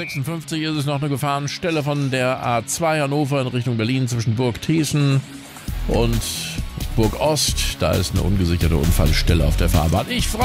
A56 ist es noch eine Gefahrenstelle von der A2 Hannover in Richtung Berlin zwischen Burg Thiessen und Burg Ost. Da ist eine ungesicherte Unfallstelle auf der Fahrbahn. Ich freue